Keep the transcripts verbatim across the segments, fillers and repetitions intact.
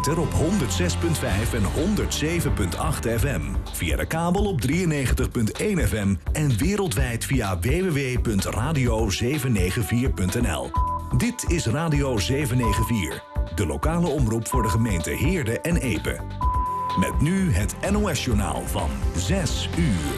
ether op honderd zes komma vijf en honderd zeven komma acht F M. Via de kabel op drieënnegentig komma één F M en wereldwijd via w w w punt radio zeven negen vier punt n l. Dit is Radio zeven negen vier, de lokale omroep voor de gemeente Heerde en Epe. Met nu het N O S-journaal van zes uur.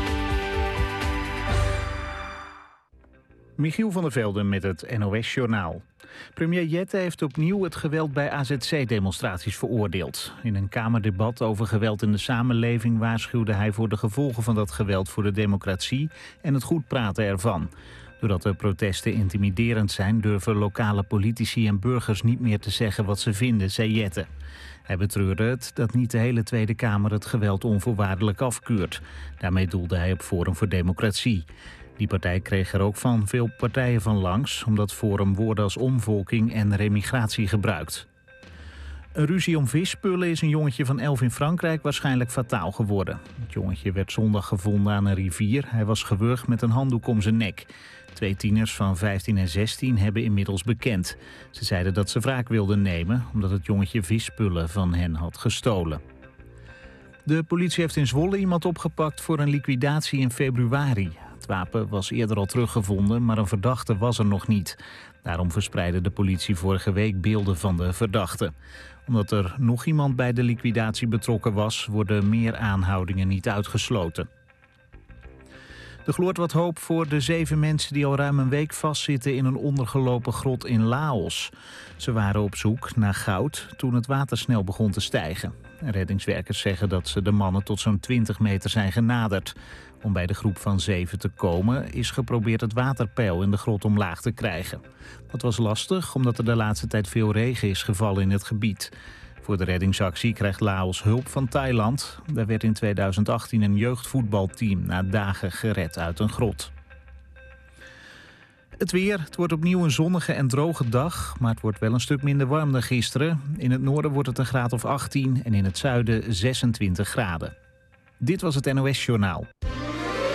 Michiel van der Velden met het N O S-journaal. Premier Jette heeft opnieuw het geweld bij A Z C-demonstraties veroordeeld. In een Kamerdebat over geweld in de samenleving waarschuwde hij voor de gevolgen van dat geweld voor de democratie en het goed praten ervan. Doordat de protesten intimiderend zijn, durven lokale politici en burgers niet meer te zeggen wat ze vinden, zei Jette. Hij betreurde het dat niet de hele Tweede Kamer het geweld onvoorwaardelijk afkeurt. Daarmee doelde hij op Forum voor Democratie. Die partij kreeg er ook van veel partijen van langs, omdat Forum woorden als omvolking en remigratie gebruikt. Een ruzie om visspullen is een jongetje van elf in Frankrijk waarschijnlijk fataal geworden. Het jongetje werd zondag gevonden aan een rivier. Hij was gewurgd met een handdoek om zijn nek. Twee tieners van vijftien en zestien hebben inmiddels bekend. Ze zeiden dat ze wraak wilden nemen omdat het jongetje visspullen van hen had gestolen. De politie heeft in Zwolle iemand opgepakt voor een liquidatie in februari. Het wapen was eerder al teruggevonden, maar een verdachte was er nog niet. Daarom verspreidde de politie vorige week beelden van de verdachte. Omdat er nog iemand bij de liquidatie betrokken was, worden meer aanhoudingen niet uitgesloten. Er gloort wat hoop voor de zeven mensen die al ruim een week vastzitten in een ondergelopen grot in Laos. Ze waren op zoek naar goud toen het water snel begon te stijgen. Reddingswerkers zeggen dat ze de mannen tot zo'n twintig meter zijn genaderd. Om bij de groep van zeven te komen is geprobeerd het waterpeil in de grot omlaag te krijgen. Dat was lastig omdat er de laatste tijd veel regen is gevallen in het gebied. Voor de reddingsactie krijgt Laos hulp van Thailand. Daar werd in tweeduizend achttien een jeugdvoetbalteam na dagen gered uit een grot. Het weer. Het wordt opnieuw een zonnige en droge dag, maar het wordt wel een stuk minder warm dan gisteren. In het noorden wordt het een graad of achttien en in het zuiden zesentwintig graden. Dit was het N O S-journaal.